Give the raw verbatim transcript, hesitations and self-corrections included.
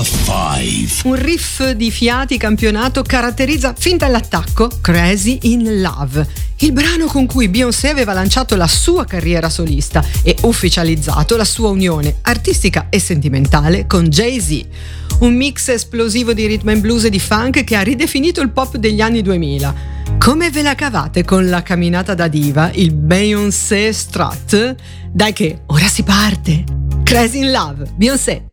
five. Un riff di fiati campionato caratterizza fin dall'attacco Crazy in Love, il brano con cui Beyoncé aveva lanciato la sua carriera solista e ufficializzato la sua unione artistica e sentimentale con Jay-Z. Un mix esplosivo di rhythm and blues e di funk che ha ridefinito il pop degli anni duemila. Come ve la cavate con la camminata da diva, il Beyoncé Strut? Dai che ora si parte! Crazy in Love, Beyoncé.